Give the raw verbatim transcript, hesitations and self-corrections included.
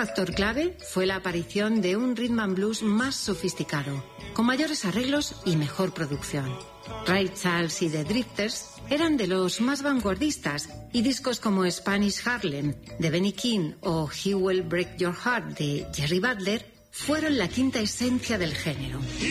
factor clave fue la aparición de un rhythm and blues más sofisticado, con mayores arreglos y mejor producción. Ray Charles y The Drifters eran de los más vanguardistas, y discos como Spanish Harlem de Benny King o He Will Break Your Heart de Jerry Butler fueron la quinta esencia del género.